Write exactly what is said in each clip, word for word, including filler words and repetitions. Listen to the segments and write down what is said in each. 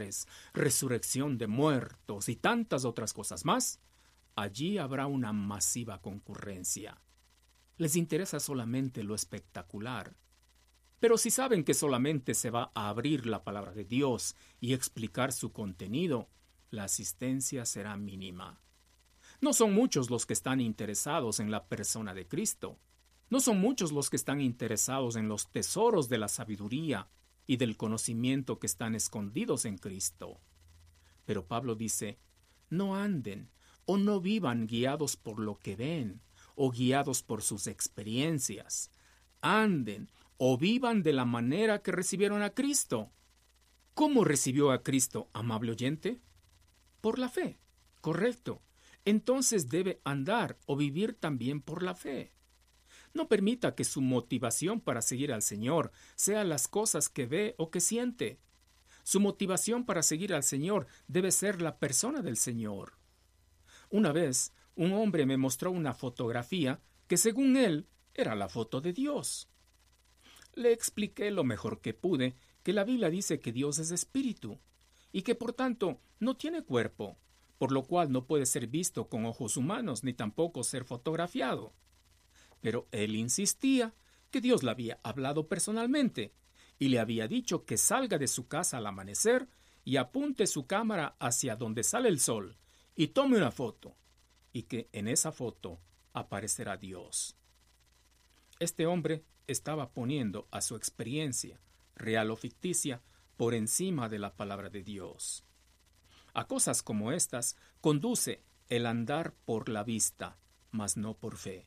militares, resurrección de muertos y tantas otras cosas más, allí habrá una masiva concurrencia. Les interesa solamente lo espectacular. Pero si saben que solamente se va a abrir la palabra de Dios y explicar su contenido, la asistencia será mínima. No son muchos los que están interesados en la persona de Cristo. No son muchos los que están interesados en los tesoros de la sabiduría y del conocimiento que están escondidos en Cristo. Pero Pablo dice, no anden o no vivan guiados por lo que ven o guiados por sus experiencias. Anden o vivan de la manera que recibieron a Cristo. ¿Cómo recibió a Cristo, amable oyente? Por la fe. Correcto. Entonces debe andar o vivir también por la fe. No permita que su motivación para seguir al Señor sea las cosas que ve o que siente. Su motivación para seguir al Señor debe ser la persona del Señor. Una vez, un hombre me mostró una fotografía que, según él, era la foto de Dios. Le expliqué lo mejor que pude que la Biblia dice que Dios es espíritu y que, por tanto, no tiene cuerpo, por lo cual no puede ser visto con ojos humanos ni tampoco ser fotografiado. Pero él insistía que Dios le había hablado personalmente y le había dicho que salga de su casa al amanecer y apunte su cámara hacia donde sale el sol y tome una foto, y que en esa foto aparecerá Dios. Este hombre estaba poniendo a su experiencia, real o ficticia, por encima de la palabra de Dios. A cosas como estas conduce el andar por la vista, mas no por fe.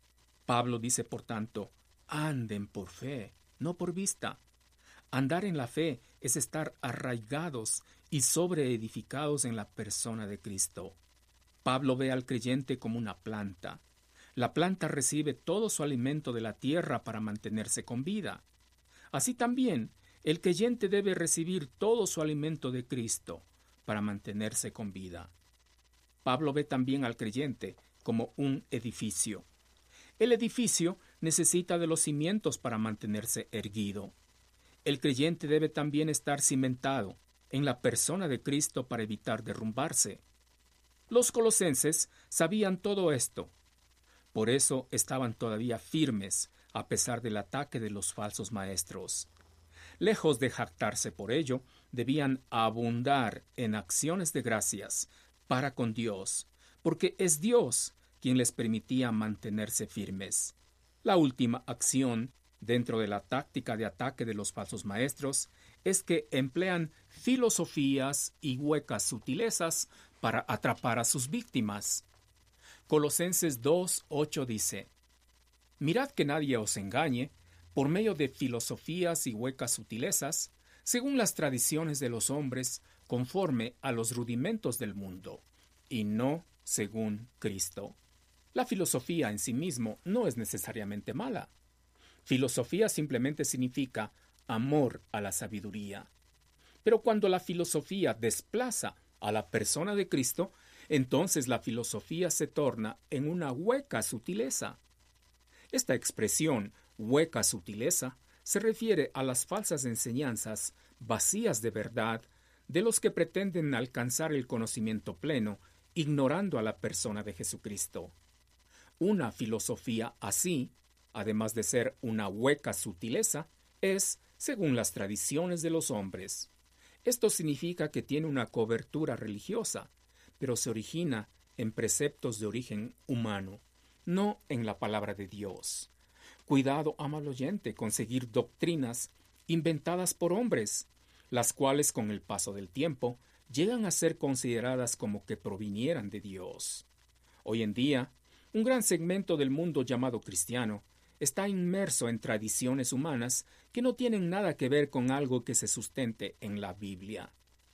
Pablo dice, por tanto, anden por fe, no por vista. Andar en la fe es estar arraigados y sobreedificados en la persona de Cristo. Pablo ve al creyente como una planta. La planta recibe todo su alimento de la tierra para mantenerse con vida. Así también, el creyente debe recibir todo su alimento de Cristo para mantenerse con vida. Pablo ve también al creyente como un edificio. El edificio necesita de los cimientos para mantenerse erguido. El creyente debe también estar cimentado en la persona de Cristo para evitar derrumbarse. Los colosenses sabían todo esto. Por eso estaban todavía firmes, a pesar del ataque de los falsos maestros. Lejos de jactarse por ello, debían abundar en acciones de gracias para con Dios, porque es Dios quien les permitía mantenerse firmes. La última acción dentro de la táctica de ataque de los falsos maestros es que emplean filosofías y huecas sutilezas para atrapar a sus víctimas. Colosenses dos ocho dice, «Mirad que nadie os engañe por medio de filosofías y huecas sutilezas, según las tradiciones de los hombres, conforme a los rudimentos del mundo, y no según Cristo». La filosofía en sí mismo no es necesariamente mala. Filosofía simplemente significa amor a la sabiduría. Pero cuando la filosofía desplaza a la persona de Cristo, entonces la filosofía se torna en una hueca sutileza. Esta expresión, hueca sutileza, se refiere a las falsas enseñanzas vacías de verdad de los que pretenden alcanzar el conocimiento pleno, ignorando a la persona de Jesucristo. Una filosofía así, además de ser una hueca sutileza, es según las tradiciones de los hombres. Esto significa que tiene una cobertura religiosa, pero se origina en preceptos de origen humano, no en la palabra de Dios. Cuidado, amable oyente, con seguir doctrinas inventadas por hombres, las cuales con el paso del tiempo llegan a ser consideradas como que provinieran de Dios. Hoy en día, un gran segmento del mundo llamado cristiano está inmerso en tradiciones humanas que no tienen nada que ver con algo que se sustente en la Biblia.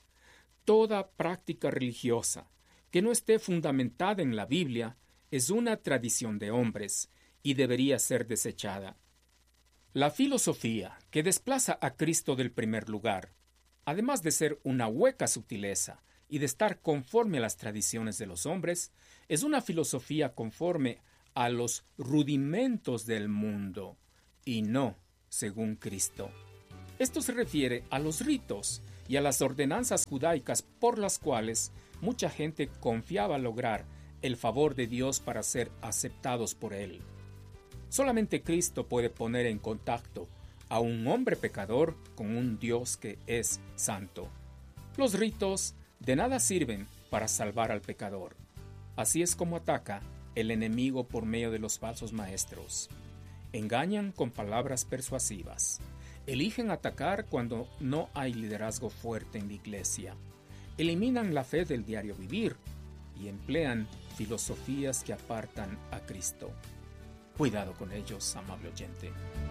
Toda práctica religiosa que no esté fundamentada en la Biblia es una tradición de hombres y debería ser desechada. La filosofía que desplaza a Cristo del primer lugar, además de ser una hueca sutileza y de estar conforme a las tradiciones de los hombres, es una filosofía conforme a los rudimentos del mundo y no según Cristo. Esto se refiere a los ritos y a las ordenanzas judaicas por las cuales mucha gente confiaba lograr el favor de Dios para ser aceptados por Él. Solamente Cristo puede poner en contacto a un hombre pecador con un Dios que es santo. Los ritos de nada sirven para salvar al pecador. Así es como ataca el enemigo por medio de los falsos maestros. Engañan con palabras persuasivas. Eligen atacar cuando no hay liderazgo fuerte en la iglesia. Eliminan la fe del diario vivir y emplean filosofías que apartan a Cristo. Cuidado con ellos, amable oyente.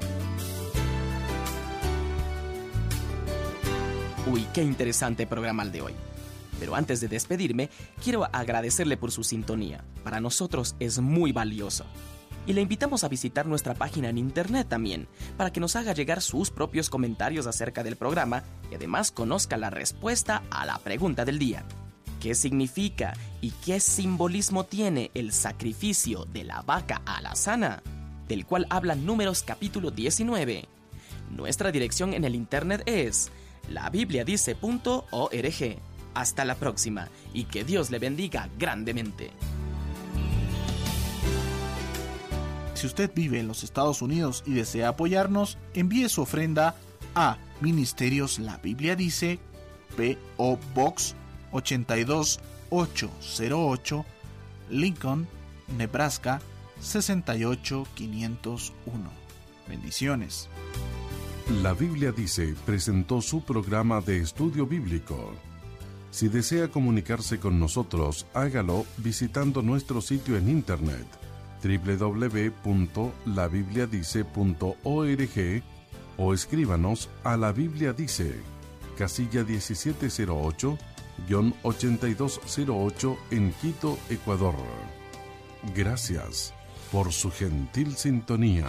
Uy, qué interesante programa el de hoy. Pero antes de despedirme, quiero agradecerle por su sintonía. Para nosotros es muy valioso. Y le invitamos a visitar nuestra página en internet también, para que nos haga llegar sus propios comentarios acerca del programa y además conozca la respuesta a la pregunta del día. ¿Qué significa y qué simbolismo tiene el sacrificio de la vaca alazana? Del cual habla Números capítulo diecinueve. Nuestra dirección en el internet es la biblia dice punto org. Hasta la próxima y que Dios le bendiga grandemente. Si usted vive en los Estados Unidos y desea apoyarnos, envíe su ofrenda a Ministerios La Biblia Dice, P O Box ochenta y dos mil ochocientos ocho, Lincoln, Nebraska sesenta y ocho mil quinientos uno. Bendiciones. La Biblia Dice presentó su programa de estudio bíblico. Si desea comunicarse con nosotros, hágalo visitando nuestro sitio en internet doble u doble u doble u punto la biblia dice punto org o escríbanos a La Biblia Dice, casilla diecisiete cero ocho, ochenta y dos cero ocho en Quito, Ecuador. Gracias por su gentil sintonía.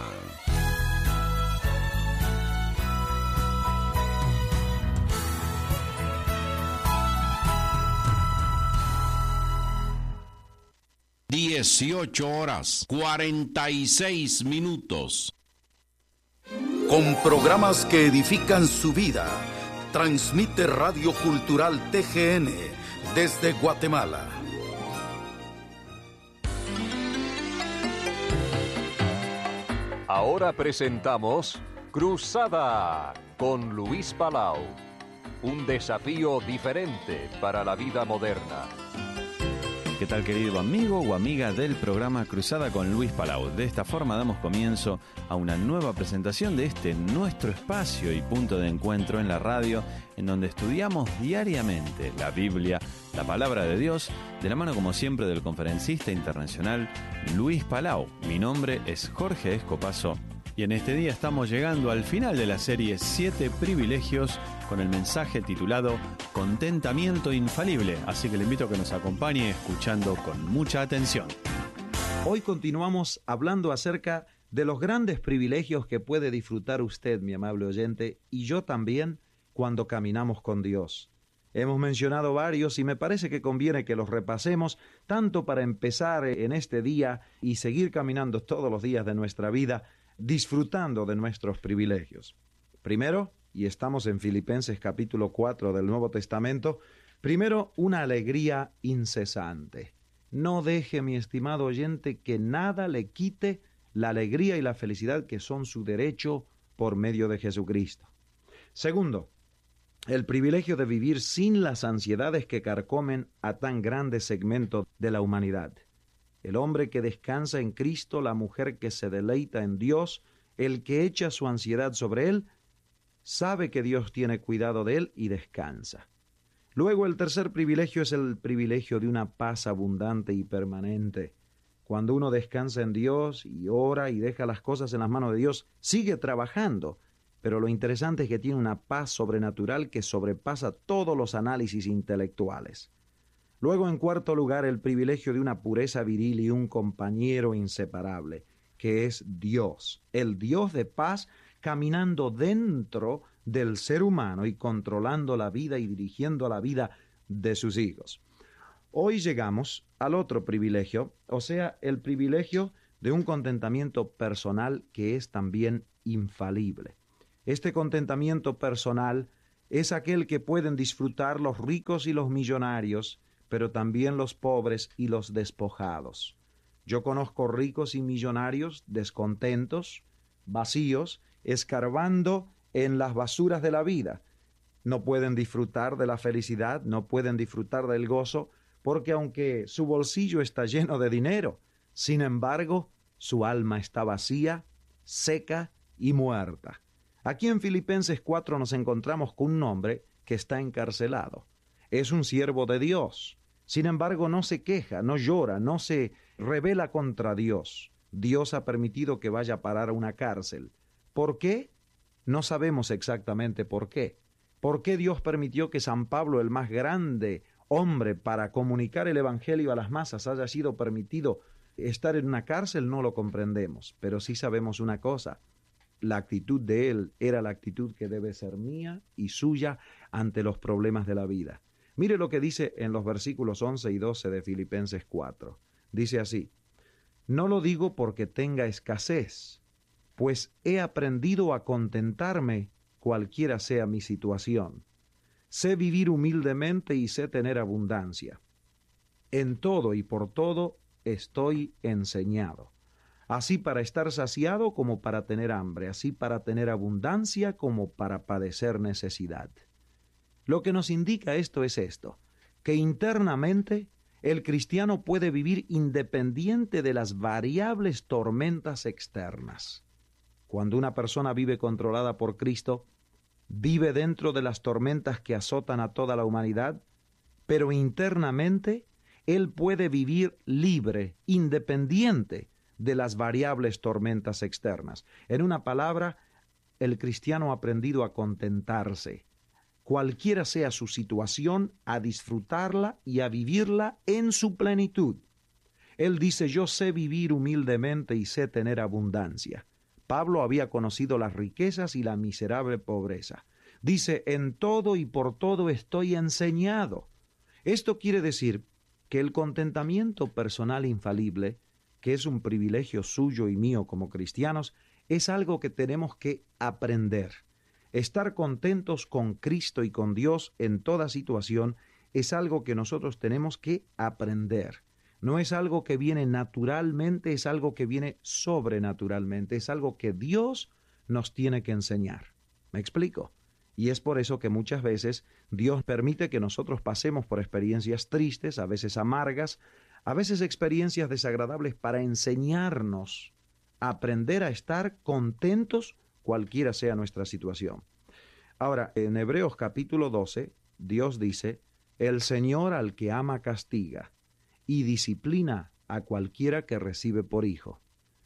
dieciocho horas cuarenta y seis minutos. Con programas que edifican su vida, transmite Radio Cultural T G N desde Guatemala. Ahora presentamos Cruzada con Luis Palau. Un desafío diferente para la vida moderna. ¿Qué tal, querido amigo o amiga del programa Cruzada con Luis Palau? De esta forma damos comienzo a una nueva presentación de este nuestro espacio y punto de encuentro en la radio, en donde estudiamos diariamente la Biblia, la palabra de Dios, de la mano como siempre del conferencista internacional Luis Palau. Mi nombre es Jorge Escopazo y en este día estamos llegando al final de la serie Siete Privilegios con el mensaje titulado Contentamiento Infalible, así que le invito a que nos acompañe escuchando con mucha atención. Hoy continuamos hablando acerca de los grandes privilegios que puede disfrutar usted, mi amable oyente, y yo también, cuando caminamos con Dios. Hemos mencionado varios y me parece que conviene que los repasemos, tanto para empezar en este día y seguir caminando todos los días de nuestra vida, disfrutando de nuestros privilegios. Primero, y estamos en Filipenses capítulo cuatro del Nuevo Testamento, primero, una alegría incesante. No deje, mi estimado oyente, que nada le quite la alegría y la felicidad que son su derecho por medio de Jesucristo. Segundo, el privilegio de vivir sin las ansiedades que carcomen a tan grande segmento de la humanidad. El hombre que descansa en Cristo, la mujer que se deleita en Dios, el que echa su ansiedad sobre Él, sabe que Dios tiene cuidado de él y descansa. Luego, el tercer privilegio es el privilegio de una paz abundante y permanente. Cuando uno descansa en Dios y ora y deja las cosas en las manos de Dios, sigue trabajando, pero lo interesante es que tiene una paz sobrenatural que sobrepasa todos los análisis intelectuales. Luego, en cuarto lugar, el privilegio de una pureza viril y un compañero inseparable, que es Dios, el Dios de paz, caminando dentro del ser humano y controlando la vida y dirigiendo la vida de sus hijos. Hoy llegamos al otro privilegio, o sea, el privilegio de un contentamiento personal que es también infalible. Este contentamiento personal es aquel que pueden disfrutar los ricos y los millonarios, pero también los pobres y los despojados. Yo conozco ricos y millonarios descontentos, vacíos, escarbando en las basuras de la vida. No pueden disfrutar de la felicidad, no pueden disfrutar del gozo, porque aunque su bolsillo está lleno de dinero, sin embargo, su alma está vacía, seca y muerta. Aquí en Filipenses cuatro nos encontramos con un hombre que está encarcelado. Es un siervo de Dios. Sin embargo, no se queja, no llora, no se rebela contra Dios. Dios ha permitido que vaya a parar a una cárcel. ¿Por qué? No sabemos exactamente por qué. ¿Por qué Dios permitió que San Pablo, el más grande hombre para comunicar el Evangelio a las masas, haya sido permitido estar en una cárcel? No lo comprendemos, pero sí sabemos una cosa. La actitud de él era la actitud que debe ser mía y suya ante los problemas de la vida. Mire lo que dice en los versículos once y doce de Filipenses cuatro. Dice así: no lo digo porque tenga escasez, pues he aprendido a contentarme cualquiera sea mi situación. Sé vivir humildemente y sé tener abundancia. En todo y por todo estoy enseñado, así para estar saciado como para tener hambre, así para tener abundancia como para padecer necesidad. Lo que nos indica esto es esto, que internamente el cristiano puede vivir independiente de las variables tormentas externas. Cuando una persona vive controlada por Cristo, vive dentro de las tormentas que azotan a toda la humanidad, pero internamente él puede vivir libre, independiente de las variables tormentas externas. En una palabra, el cristiano ha aprendido a contentarse, cualquiera sea su situación, a disfrutarla y a vivirla en su plenitud. Él dice: yo sé vivir humildemente y sé tener abundancia. Pablo había conocido las riquezas y la miserable pobreza. Dice: en todo y por todo estoy enseñado. Esto quiere decir que el contentamiento personal infalible, que es un privilegio suyo y mío como cristianos, es algo que tenemos que aprender. Estar contentos con Cristo y con Dios en toda situación es algo que nosotros tenemos que aprender. No es algo que viene naturalmente, es algo que viene sobrenaturalmente, es algo que Dios nos tiene que enseñar. ¿Me explico? Y es por eso que muchas veces Dios permite que nosotros pasemos por experiencias tristes, a veces amargas, a veces experiencias desagradables, para enseñarnos a aprender a estar contentos cualquiera sea nuestra situación. Ahora, en Hebreos capítulo doce, Dios dice: el Señor al que ama castiga y disciplina a cualquiera que recibe por hijo.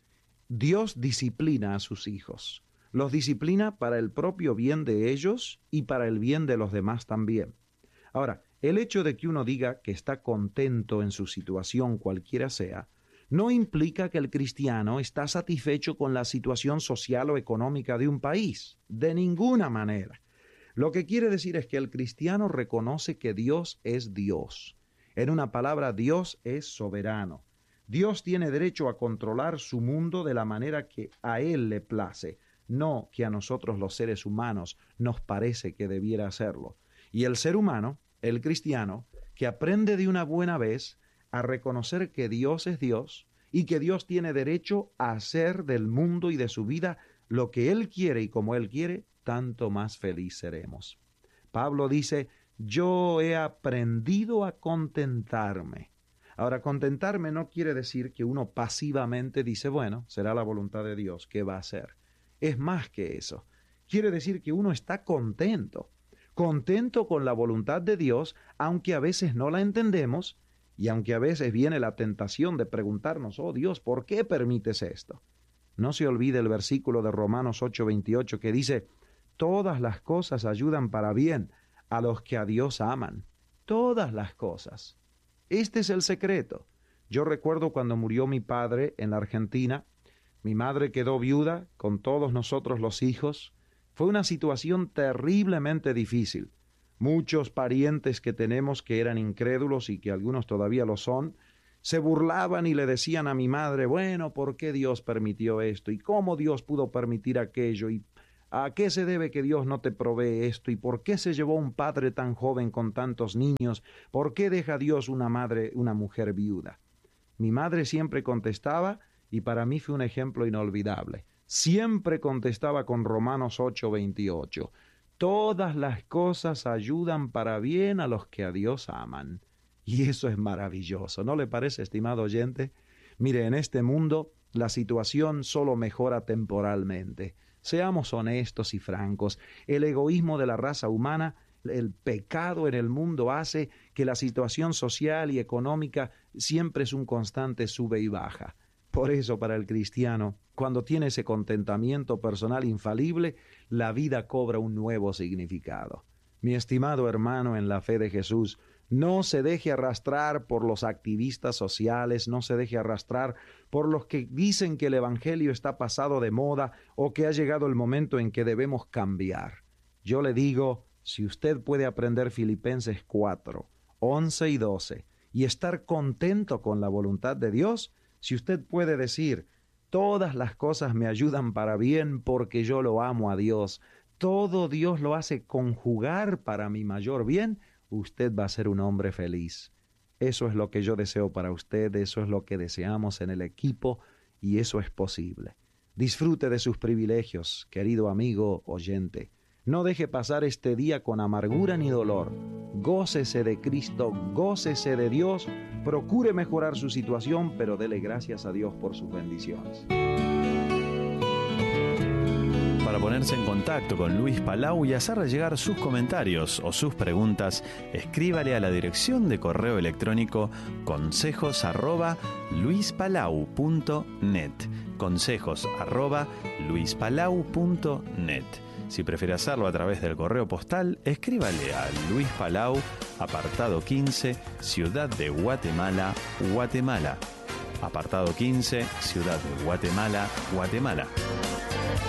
Dios disciplina a sus hijos. Los disciplina para el propio bien de ellos y para el bien de los demás también. Ahora, el hecho de que uno diga que está contento en su situación cualquiera sea, no implica que el cristiano está satisfecho con la situación social o económica de un país. De ninguna manera. Lo que quiere decir es que el cristiano reconoce que Dios es Dios. En una palabra, Dios es soberano. Dios tiene derecho a controlar su mundo de la manera que a Él le place, no que a nosotros los seres humanos nos parece que debiera hacerlo. Y el ser humano, el cristiano, que aprende de una buena vez a reconocer que Dios es Dios y que Dios tiene derecho a hacer del mundo y de su vida lo que Él quiere y como Él quiere, tanto más feliz seremos. Pablo dice: yo he aprendido a contentarme. Ahora, contentarme no quiere decir que uno pasivamente dice: bueno, será la voluntad de Dios, ¿qué va a hacer? Es más que eso. Quiere decir que uno está contento, contento con la voluntad de Dios, aunque a veces no la entendemos y aunque a veces viene la tentación de preguntarnos: oh Dios, ¿por qué permites esto? No se olvide el versículo de Romanos ocho veintiocho que dice: todas las cosas ayudan para bien a los que a Dios aman. Todas las cosas. Este es el secreto. Yo recuerdo cuando murió mi padre en la Argentina. Mi madre quedó viuda con todos nosotros los hijos. Fue una situación terriblemente difícil. Muchos parientes que tenemos que eran incrédulos y que algunos todavía lo son, se burlaban y le decían a mi madre: bueno, ¿por qué Dios permitió esto? ¿Y cómo Dios pudo permitir aquello? Y ¿A qué se debe que Dios no te provee esto? ¿Y por qué se llevó un padre tan joven con tantos niños? ¿Por qué deja Dios una madre, una mujer viuda? Mi madre siempre contestaba, y para mí fue un ejemplo inolvidable. Siempre contestaba con Romanos ocho veintiocho. Todas las cosas ayudan para bien a los que a Dios aman. Y eso es maravilloso, ¿no le parece, estimado oyente? Mire, en este mundo la situación solo mejora temporalmente. Seamos honestos y francos. El egoísmo de la raza humana, el pecado en el mundo hace que la situación social y económica siempre es un constante sube y baja. Por eso, para el cristiano, cuando tiene ese contentamiento personal infalible, la vida cobra un nuevo significado. Mi estimado hermano en la fe de Jesús, no se deje arrastrar por los activistas sociales, no se deje arrastrar por los que dicen que el evangelio está pasado de moda o que ha llegado el momento en que debemos cambiar. Yo le digo, si usted puede aprender Filipenses cuatro, once y doce y estar contento con la voluntad de Dios, si usted puede decir, todas las cosas me ayudan para bien porque yo lo amo a Dios, todo Dios lo hace conjugar para mi mayor bien, usted va a ser un hombre feliz. Eso es lo que yo deseo para usted, eso es lo que deseamos en el equipo y eso es posible. Disfrute de sus privilegios, querido amigo oyente. No deje pasar este día con amargura ni dolor. Gócese de Cristo, gócese de Dios, procure mejorar su situación, pero dele gracias a Dios por sus bendiciones. Para ponerse en contacto con Luis Palau y hacerle llegar sus comentarios o sus preguntas, escríbale a la dirección de correo electrónico consejos arroba luispalau punto net. Consejos arroba luispalau punto net. Si prefiere hacerlo a través del correo postal, escríbale a Luis Palau, apartado quince, Ciudad de Guatemala, Guatemala. Apartado quince, Ciudad de Guatemala, Guatemala.